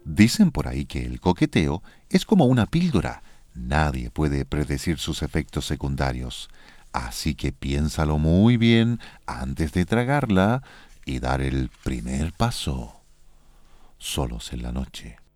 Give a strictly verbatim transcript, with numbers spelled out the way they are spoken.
Dicen por ahí que el coqueteo es como una píldora. Nadie puede predecir sus efectos secundarios. Así que piénsalo muy bien antes de tragarla y dar el primer paso. Solos en la noche.